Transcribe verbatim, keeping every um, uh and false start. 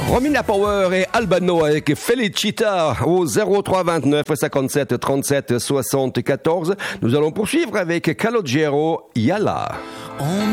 Romina Power et Albano avec Felicita au zéro trois vingt-neuf cinquante-sept trente-sept soixante-quatorze. Nous allons poursuivre avec Calogero Yala. On